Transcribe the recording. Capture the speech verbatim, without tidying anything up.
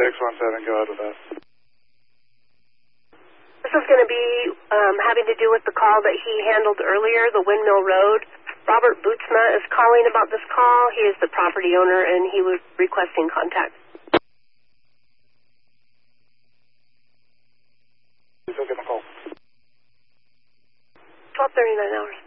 six one seven, go ahead with that. This is going to be um, having to do with the call that he handled earlier, the Windmill Road. Robert Bootsma is calling about this call. He is the property owner, and he was requesting contact. Please go get my call. twelve thirty-nine hours.